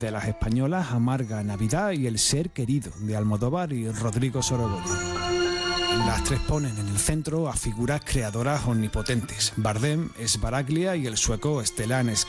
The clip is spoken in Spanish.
de las españolas Amarga Navidad y El ser querido, de Almodóvar y Rodrigo Sorogoyen. Las tres ponen en el centro a figuras creadoras omnipotentes. Bardem es Baraglia y el sueco Stellan Skarsgård.